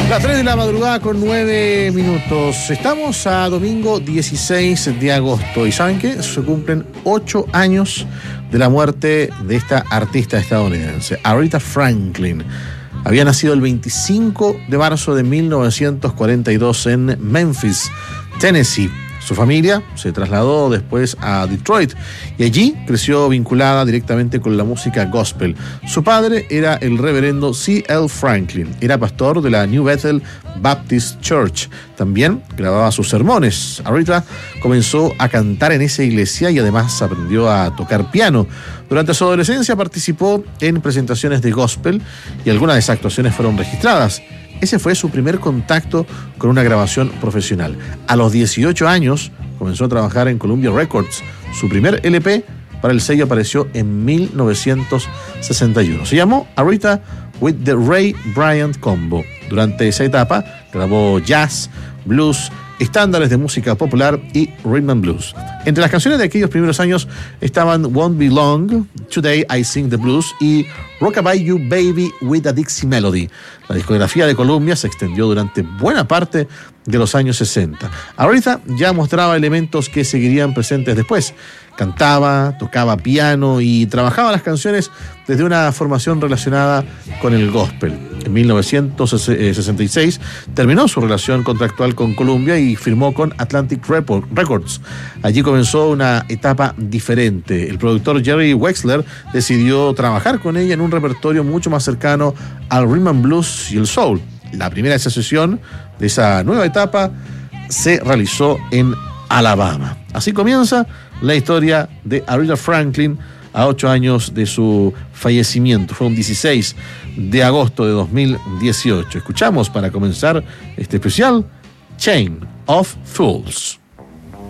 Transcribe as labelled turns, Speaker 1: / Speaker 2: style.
Speaker 1: Las 3 de la madrugada con 9 minutos. Estamos a domingo 16 de agosto. ¿Y saben qué? Se cumplen 8 años de la muerte de esta artista estadounidense, Aretha Franklin. Había nacido el 25 de marzo de 1942 en Memphis, Tennessee. Su familia se trasladó después a Detroit y allí creció vinculada directamente con la música gospel. Su padre era el reverendo C.L. Franklin, era pastor de la New Bethel Baptist Church. También grababa sus sermones. Aretha comenzó a cantar en esa iglesia y además aprendió a tocar piano. Durante su adolescencia participó en presentaciones de gospel y algunas de esas actuaciones fueron registradas. Ese fue su primer contacto con una grabación profesional. A los 18 años comenzó a trabajar en Columbia Records. Su primer LP para el sello apareció en 1961. Se llamó Aretha with the Ray Bryant Combo. Durante esa etapa grabó jazz, blues, estándares de música popular y rhythm and blues. Entre las canciones de aquellos primeros años estaban Won't Be Long, Today I Sing the Blues y Rockabye You Baby with a Dixie Melody. La discografía de Columbia se extendió durante buena parte de los años 60. Aretha ya mostraba elementos que seguirían presentes después. Cantaba, tocaba piano y trabajaba las canciones desde una formación relacionada con el gospel. En 1966 terminó su relación contractual con Columbia y firmó con Atlantic Records. Allí comenzó una etapa diferente. El productor Jerry Wexler decidió trabajar con ella en un repertorio mucho más cercano al rhythm and blues y el soul. La primera sesión de esa nueva etapa se realizó en Alabama. Así comienza la historia de Aretha Franklin a 8 años de su fallecimiento. Fue un 16 de agosto de 2018. Escuchamos para comenzar este especial Chain of Fools.